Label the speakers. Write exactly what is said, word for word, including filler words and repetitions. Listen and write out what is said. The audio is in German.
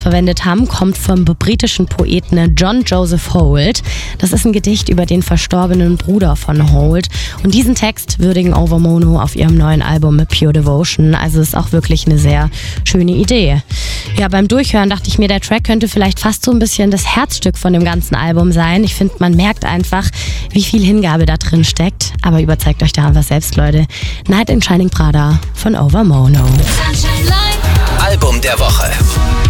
Speaker 1: verwendet haben, kommt vom britischen Poeten John Joseph Holt. Das ist ein Gedicht über den verstorbenen Bruder von Holt. Und diesen Text würdigen Overmono auf ihrem neuen Album Pure Devotion. Also ist auch wirklich eine sehr schöne Idee. Ja, beim Durchhören dachte ich mir, der Track könnte vielleicht fast so ein bisschen das Herzstück von dem ganzen Album sein. Ich finde, man merkt einfach, wie viel Hingabe da drin steckt. Aber überzeugt euch da einfach selbst, Leute. Night in Shining Prada von Overmono.
Speaker 2: Album der Woche.